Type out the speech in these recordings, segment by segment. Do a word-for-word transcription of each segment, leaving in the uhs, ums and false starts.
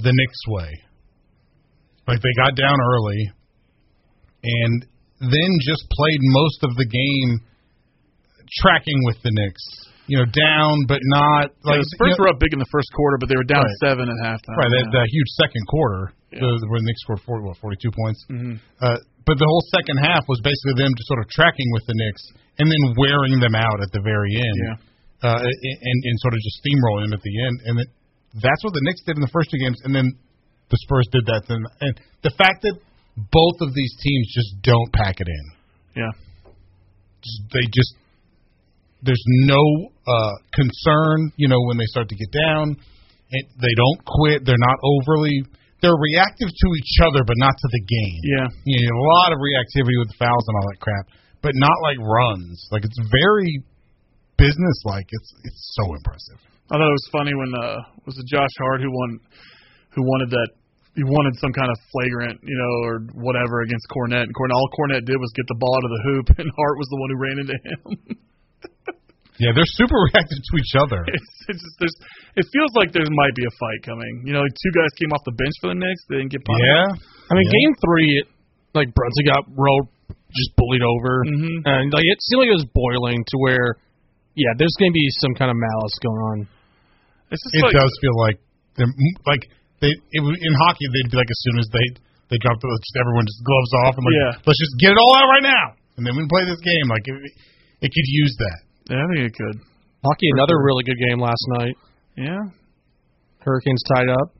the Knicks way. Like, they got down early and then just played most of the game tracking with the Knicks. You know, down, but not. Like, yeah, the Spurs you know, were up big in the first quarter, but they were down right. seven at halftime. Right, yeah. that, that huge second quarter, yeah. the, where the Knicks scored forty, what, forty-two points. Mm-hmm. Uh, but the whole second half was basically them just sort of tracking with the Knicks and then wearing them out at the very end. Yeah. Uh, and, and sort of just steamrolling them at the end. And it, that's what the Knicks did in the first two games, and then the Spurs did that. Then, and the fact that both of these teams just don't pack it in. Yeah. Just, they just, there's no uh, concern, you know, when they start to get down. It, they don't quit. They're not overly, they're reactive to each other, but not to the game. Yeah. You know, a lot of reactivity with the fouls and all that crap, but not like runs. Like, it's very business-like. It's it's so impressive. I thought it was funny when uh was it Josh Hart who won who wanted that he wanted some kind of flagrant, you know, or whatever against Cornette, and Cornette, all Cornette did was get the ball out of the hoop, and Hart was the one who ran into him. Yeah, they're super reactive to each other. It's, it's just, there's, it feels like there might be a fight coming. You know, like two guys came off the bench for the Knicks, they didn't get punished. Yeah, I mean, yeah. game three, it, like Brunson got rolled, just bullied over, Mm-hmm. and like it seemed like it was boiling to where. Yeah, there's going to be some kind of malice going on. It's just it like, does feel like they're like they it, in hockey they'd be like as soon as they they drop the just everyone just gloves off and like Yeah. let's just get it all out right now and then we can play this game like it, it could use that. Yeah, I think it could. Hockey, For another sure. really good game last night. Yeah, Hurricanes tied up.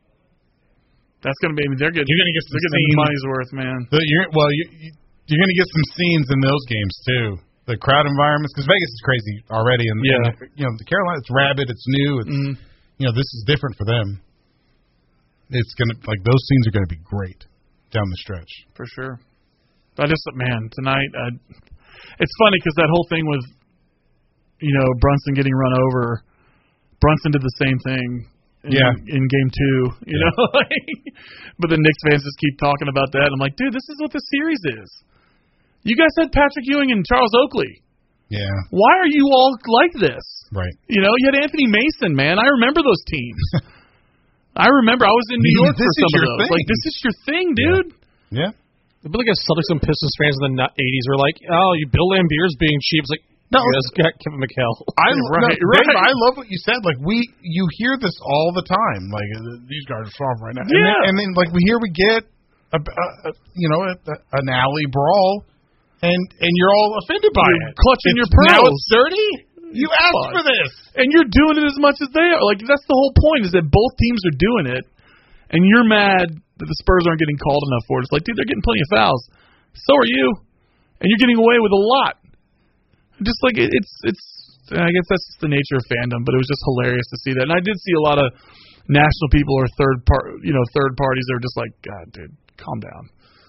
that's gonna be. I mean, they're getting. You're gonna get some they're getting scenes. money's worth, man. The, you're, well, you, you, you're gonna get some scenes in those games too. The crowd environments, because Vegas is crazy already, and, Yeah. and you know the Carolina, it's rabid, it's new, it's Mm-hmm. you know this is different for them. It's gonna like those scenes are gonna be great down the stretch. For sure. I just, man, tonight, I, it's funny because that whole thing with, you know, Brunson getting run over, Brunson did the same thing in, Yeah. in game two, you Yeah. know? But the Knicks fans just keep talking about that. I'm like, dude, this is what the series is. You guys had Patrick Ewing and Charles Oakley. Yeah, Why are you all like this? right. You know, you had Anthony Mason, man. I remember those teams. I remember I was in New York This for is some of your those. thing. Like, this is your thing, dude. Yeah. I feel like as Celtics and Pistons fans in the eighties were like, oh, you Bill Lambier's being cheap. It's like, No. you guys got Kevin McHale. I Right, no, right. Dave, I love what you said. Like we, you hear this all the time. Like uh, these guys are soft right now. And Yeah. then, and then like we here we get a, a, a you know a, a, an alley brawl, and and you're all offended by You're it. clutching It's- your pearls. Now it's dirty. You asked Fine. for this. And you're doing it as much as they are. Like, that's the whole point, is that both teams are doing it, and you're mad that the Spurs aren't getting called enough for it. It's like, dude, they're getting plenty of fouls. So are you. And you're getting away with a lot. Just like, it, it's, it's, I guess that's just the nature of fandom, but it was just hilarious to see that. And I did see a lot of national people or third part, you know, third parties that are just like, God, dude, calm down.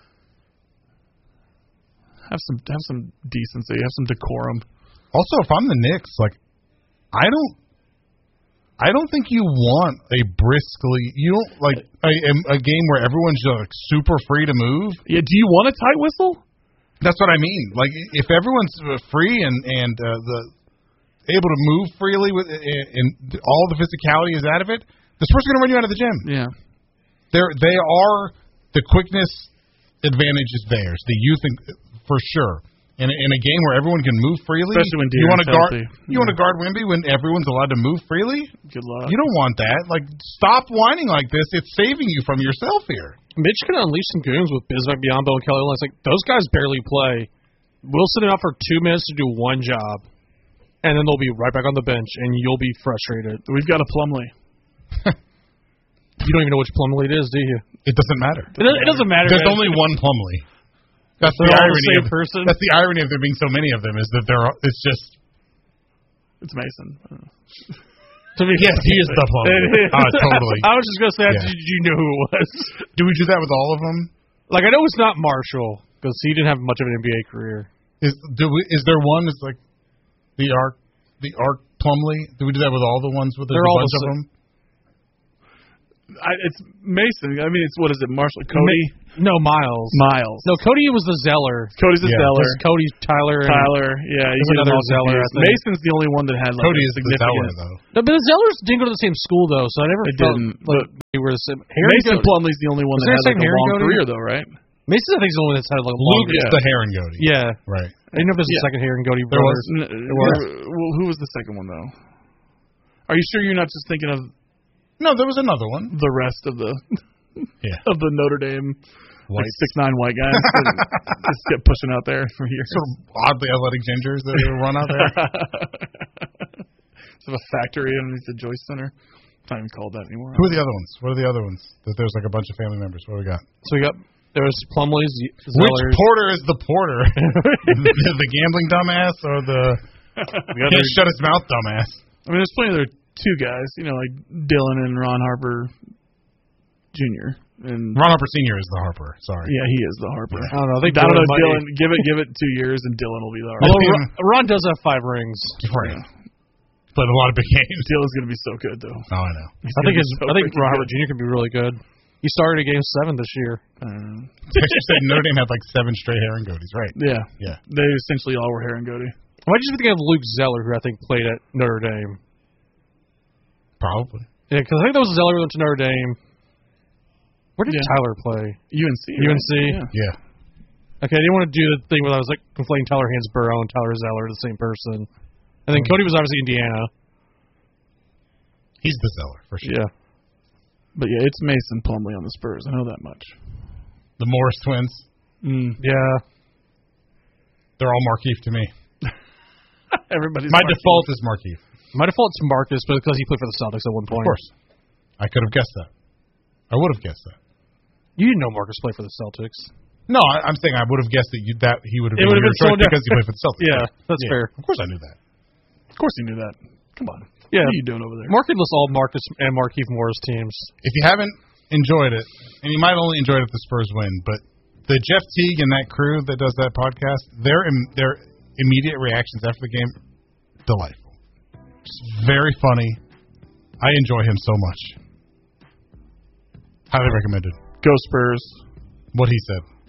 Have some, have some decency, have some decorum. Also, if I'm the Knicks, like I don't, I don't think you want a briskly. You don't like a, a game where everyone's just like super free to move. Yeah, do you want a tight whistle? That's what I mean. Like if everyone's uh, free and and uh, the able to move freely with and, and all the physicality is out of it, the Spurs are going to run you out of the gym. Yeah. They're they are the quickness advantage is theirs. The youth and, for sure. In a, in a game where everyone can move freely, Especially when you want to De'Aaron's guard healthy. you want to guard Wemby when everyone's allowed to move freely. Good luck. You don't want that. Like stop whining like this. It's saving you from yourself here. Mitch can unleash some goons with Bismack Biyombo and Kelly Olynyk. It's like, those guys barely play. We'll sit out for two minutes to do one job, and then they'll be right back on the bench, and you'll be frustrated. We've got a Plumlee. You don't even know which Plumlee it is, do you? It doesn't matter. It doesn't, it doesn't matter. There's man. only one Plumlee. That's They're the all the irony. same of, person? That's the irony of there being so many of them is that they're. It's just. It's Mason. To be Yes, he is the Plumlee. It is. Oh, totally. I was just going to say, Yeah. did you know who it was? Do we do that with all of them? Like, I know it's not Marshall, because he didn't have much of an N B A career. Is do we? Is there one that's like the arc, the arc Plumlee? Do we do that with all the ones with there's They're a all bunch the of same. them? I, it's Mason. I mean, it's what is it, Marshall? Cody? Ma- no, Miles. Miles. No, Cody was the Zeller. Cody's the Yeah. Zeller. There's Cody, Tyler, and Tyler, yeah, you There's get them another all Zeller, confused. I think. Mason's the only one that had like Cody a is the significant. Zeller, though. No, but the Zellers didn't go to the same school though, so I never They felt didn't, like they were the same. Harry Mason Cody. Plumlee's the only one Was that there had a like a Harry long Cody? career, though, right? Mason, I think, is the one that's had like a long. Luke is yeah. the Heron Goatee. Yeah, Right. I didn't know if there's Yeah. a second Harry and Cody There brother. was. N- was. Well, who was the second one though? Are you sure you're not just thinking of No, there was another one. the rest of the Yeah. of the Notre Dame like White. six nine white guys that just kept pushing out there for years? Sort of oddly athletic gingers that run out there. It's a factory underneath the Joyce Center. It's not even called that anymore. Who are the other ones? What are the other ones? That there's like a bunch of family members. What do we got? So we got there was Plumlee's, Which Zellers. Porter is the Porter? the, the gambling dumbass or the can't shut his mouth dumbass? I mean, there's plenty of other two guys, you know, like Dylan and Ron Harper Junior And Ron Harper Senior is the Harper. Sorry. yeah, he is the Harper. I don't know. I think I don't know. Dylan might- Dylan, give it, give it two years, and Dylan will be the Harper. Although Ron, Ron does have five rings. Right. Played a lot of big games. Dylan's gonna be so good, though. Oh, I know. He's I think gonna his, be so I think freaking Ron Harper good. Junior could be really good. He started at game seven this year. Uh, Texas said Notre Dame had like seven straight Heron Goatees. Right. yeah, Yeah. they essentially all were Heron Goatee. Why did you think of Luke Zeller, who I think played at Notre Dame? Probably. Yeah, because I think that was Zeller who went to Notre Dame. Where did Yeah. Tyler play? U N C. U N right? C? Yeah. Yeah. Okay, I didn't want to do the thing where I was like conflating Tyler Hansborough and Tyler Zeller, the same person. And then Mm. Cody was obviously Indiana. He's the Zeller for sure. Yeah. But yeah, it's Mason Plumlee on the Spurs. I know that much. The Morris twins. Mm. Yeah. They're all Markeith to me. Everybody's My marking. default is Markeith. My default's Marcus, but because he played for the Celtics at one Of point. course. I could have guessed that. I would have guessed that. You didn't know Marcus played for the Celtics. No, I, I'm saying I would have guessed that you that he would have It been would have your been choice someone because he played for the Celtics. Yeah, that's fair. Of course I knew that. Of course you knew that. Come on. Yeah. What are you doing over there? Marcus lists all Marcus and Markeith Morris teams. If you haven't enjoyed it, and you might only enjoy it if the Spurs win, but the Jeff Teague and that crew that does that podcast, their im- their immediate reactions after the game, delightful. Just very funny. I enjoy him so much. Highly recommended. Go Spurs. What he said.